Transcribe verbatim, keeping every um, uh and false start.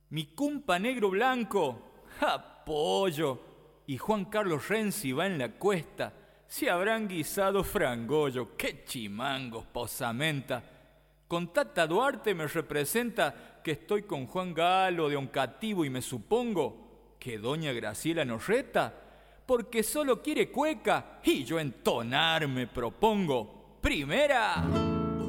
Mi cumpa negro blanco, apoyo. Y Juan Carlos Renzi va en la cuesta. Se habrán guisado frangollo, qué chimangos, posamenta. Con Tata Duarte me representa que estoy con Juan Galo de Oncativo y me supongo que doña Graciela nos reta porque solo quiere cueca y yo entonar me propongo. Primera.